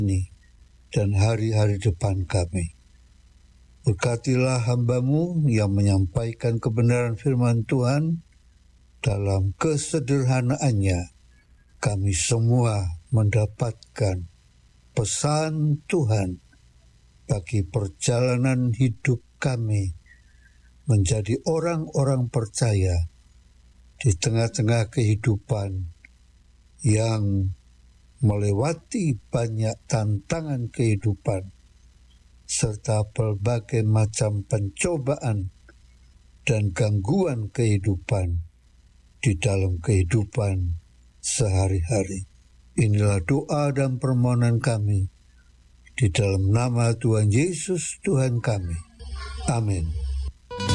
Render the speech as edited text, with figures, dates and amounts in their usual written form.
ini dan hari-hari depan kami. Berkatilah hamba-Mu yang menyampaikan kebenaran firman Tuhan. Dalam kesederhanaannya, kami semua mendapatkan pesan Tuhan bagi perjalanan hidup kami menjadi orang-orang percaya di tengah-tengah kehidupan yang melewati banyak tantangan kehidupan serta berbagai macam pencobaan dan gangguan kehidupan di dalam kehidupan sehari-hari. Inilah doa dan permohonan kami di dalam nama Tuhan Yesus Tuhan kami. Amin.